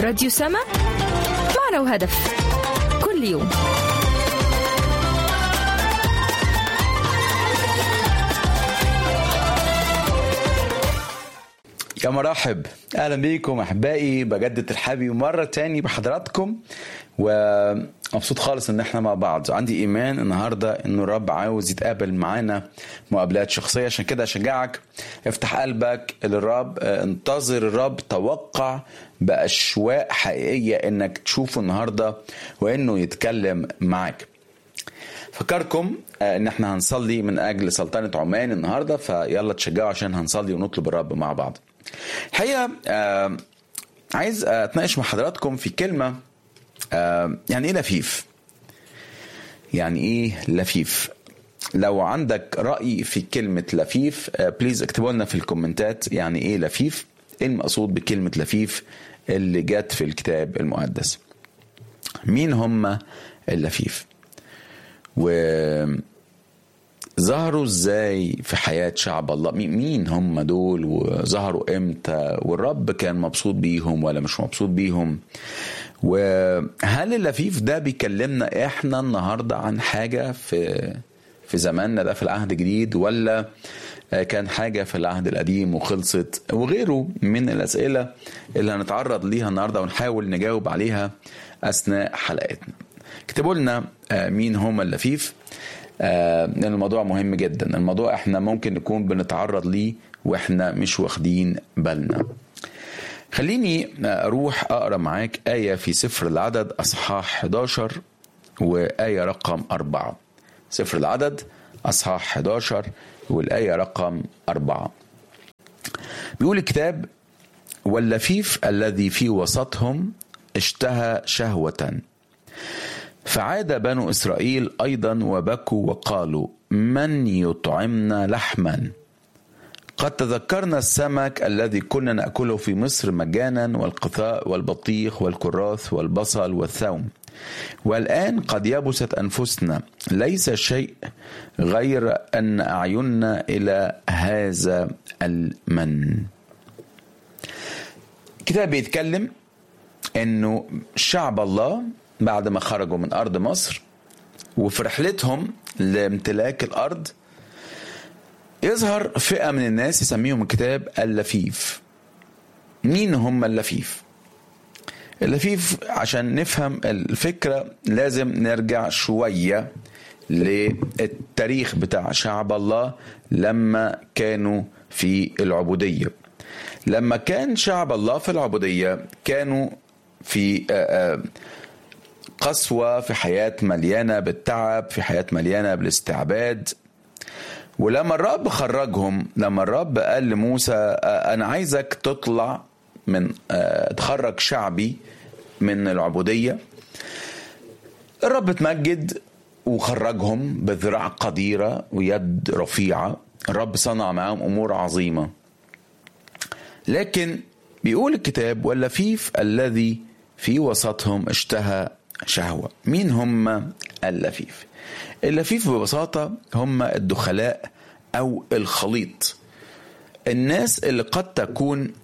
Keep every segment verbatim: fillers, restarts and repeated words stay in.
راديو سما، معنى وهدف كل يوم. يا مرحب، اهلا بيكم احبائي، بجدد ترحابي مرة تاني بحضراتكم، ومبسوط خالص ان احنا مع بعض. عندي ايمان النهاردة انه الرب عاوز يتقابل معانا مقابلات شخصية، عشان كده اشجعك افتح قلبك للرب، انتظر الرب، توقع باشواق حقيقية انك تشوفه النهاردة وانه يتكلم معاك. فكركم ان احنا هنصلي من اجل سلطنة عمان النهاردة، فيلا تشجعوا عشان هنصلي ونطلب الرب مع بعض. الحقيقة آه عايز اتناقش مع حضراتكم في كلمة، آه يعني ايه لفيف؟ يعني ايه لفيف؟ لو عندك رأي في كلمة لفيف آه بليز اكتبوا لنا في الكومنتات يعني ايه لفيف، ايه المقصود بكلمة لفيف اللي جات في الكتاب المقدس. مين هم اللفيف؟ و ظهروا ازاي في حياة شعب الله؟ مين هم دول وظهروا امتى؟ والرب كان مبسوط بيهم ولا مش مبسوط بيهم؟ وهل اللفيف ده بيكلمنا احنا النهاردة عن حاجة في في زماننا ده في العهد الجديد، ولا كان حاجة في العهد القديم وخلصت؟ وغيره من الأسئلة اللي هنتعرض ليها النهاردة ونحاول نجاوب عليها أثناء حلقتنا. اكتبوا لنا مين هم اللفيف، لأن الموضوع مهم جدا. الموضوع احنا ممكن نكون بنتعرض ليه واحنا مش واخدين بالنا. خليني اروح اقرأ معاك آية في سفر العدد اصحاح إحدى عشر وآية رقم أربعة. سفر العدد اصحاح إحدى عشر والآية رقم أربعة. بيقول الكتاب: واللفيف الذي في وسطهم اشتهى شهوة، فعاد بنو إسرائيل أيضا وبكوا وقالوا: من يطعمنا لحما؟ قد تذكرنا السمك الذي كنا نأكله في مصر مجانا، والقثاء والبطيخ والكراث والبصل والثوم، والآن قد يبست أنفسنا، ليس شيء غير أن أعيننا إلى هذا المن. كتاب بيتكلم أنه شعب الله بعد ما خرجوا من أرض مصر وفي رحلتهم لامتلاك الأرض، يظهر فئة من الناس يسميهم الكتاب اللفيف. مين هم اللفيف؟ اللفيف عشان نفهم الفكرة لازم نرجع شوية للتاريخ بتاع شعب الله لما كانوا في العبودية. لما كان شعب الله في العبودية كانوا في آآ آآ قسوة، في حياة مليانة بالتعب، في حياة مليانة بالاستعباد. ولما الرب خرجهم، لما الرب قال لموسى أنا عايزك تطلع من تخرج شعبي من العبودية، الرب تمجد وخرجهم بذراع قديرة ويد رفيعة. الرب صنع معهم أمور عظيمة. لكن بيقول الكتاب: واللفيف الذي في وسطهم اشتهى شهوة. مين هم اللفيف؟ اللفيف ببساطة هم الدخلاء أو الخليط، الناس اللي قد تكون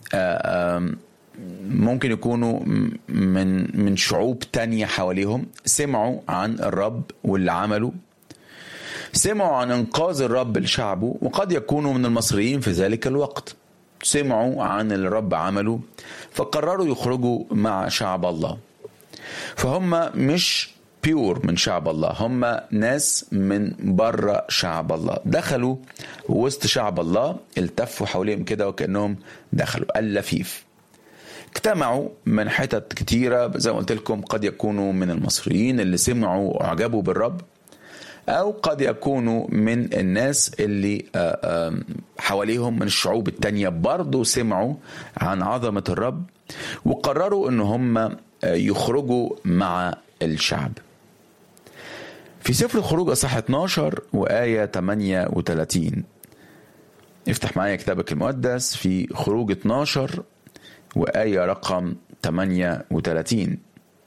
ممكن يكونوا من من شعوب تانية حواليهم، سمعوا عن الرب واللي عمله، سمعوا عن انقاذ الرب لشعبه، وقد يكونوا من المصريين في ذلك الوقت، سمعوا عن الرب عمله فقرروا يخرجوا مع شعب الله. فهم مش بيور من شعب الله، هم ناس من بره شعب الله، دخلوا وسط شعب الله، التفوا حواليهم كده وكأنهم دخلوا. اللفيف اجتمعوا من حتت كتيرة، زي ما قلت لكم قد يكونوا من المصريين اللي سمعوا وعجبوا بالرب، أو قد يكونوا من الناس اللي حواليهم من الشعوب التانية برضو سمعوا عن عظمة الرب وقرروا أن هم يخرجوا مع الشعب. في سفر الخروج اصحاح اثنا عشر وآية ثمانية وثلاثين. افتح معايا كتابك المقدس في خروج اثنا عشر وآية رقم ثمانية وثلاثين.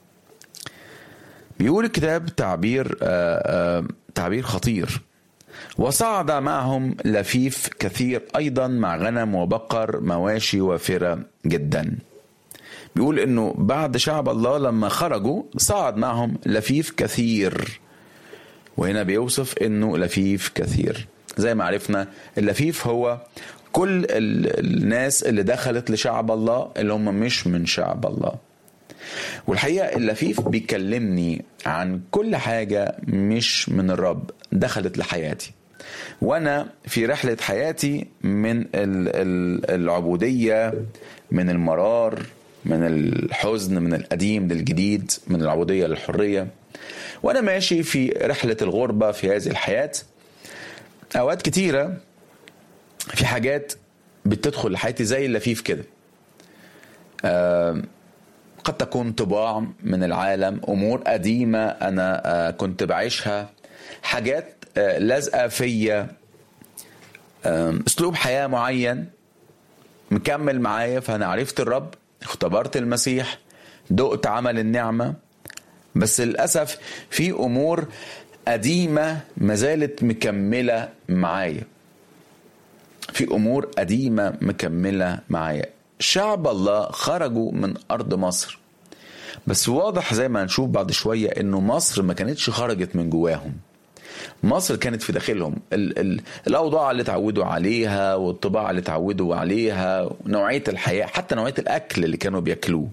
بيقول الكتاب تعبير آآ آآ تعبير خطير: وصعد معهم لفيف كثير أيضا مع غنم وبقر مواشي وافرة جدا. بيقول انه بعد شعب الله لما خرجوا صعد معهم لفيف كثير، وهنا بيوصف انه لفيف كثير. زي ما عرفنا اللفيف هو كل الناس اللي دخلت لشعب الله اللي هم مش من شعب الله. والحقيقة اللفيف بيكلمني عن كل حاجة مش من الرب دخلت لحياتي، وانا في رحلة حياتي من العبودية، من المرار، من الحزن، من القديم للجديد، من العبودية للحرية، وانا ماشي في رحلة الغربة في هذه الحياة. اوقات كتيرة في حاجات بتدخل لحياتي زي اللفيف كده، آه قد تكون طباع من العالم، امور قديمة انا آه كنت بعيشها، حاجات آه لازقة فيا، آه اسلوب حياة معين مكمل معايا. فانا عرفت الرب، اختبرت المسيح، دقت عمل النعمة، بس للأسف في أمور قديمة مازالت مكملة معايا، في أمور قديمة مكملة معايا. شعب الله خرجوا من أرض مصر، بس واضح زي ما نشوف بعد شوية إنه مصر ما كانتش خرجت من جواهم، مصر كانت في داخلهم. ال ال الأوضاع اللي تعودوا عليها والطباع اللي تعودوا عليها ونوعية الحياة، حتى نوعية الأكل اللي كانوا بيأكلوه.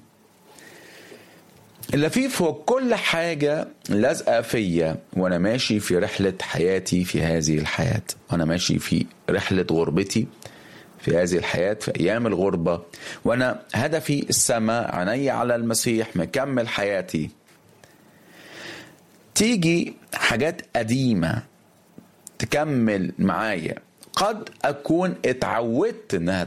اللفيف هو كل حاجة لازقة فيا وأنا ماشي في رحلة حياتي في هذه الحياة، وأنا ماشي في رحلة غربتي في هذه الحياة، في أيام الغربة، وأنا هدفي السماء، عيني على المسيح، مكمل حياتي. تيجي حاجات قديمة تكمل معايا، قد أكون اتعودت إنها